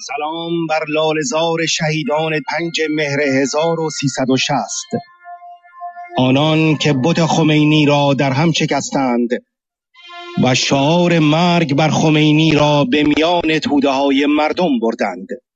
سلام بر لاله‌زار شهیدان 5 مهر 1360، آنان که بت خمینی را در هم شکستند و شعار مرگ بر خمینی را به میان توده‌های مردم بردند.